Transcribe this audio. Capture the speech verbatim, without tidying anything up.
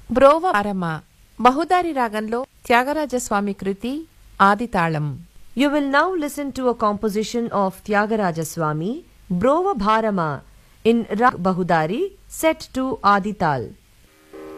బ్రోవ భారమ బహుదారి రాగంలో త్యాగరాజస్వామి కృతి ఆదితాళం. You will now listen to a composition of Tyagaraja Swami, Brova Bharama, in Rag Bahudari, set to Adital.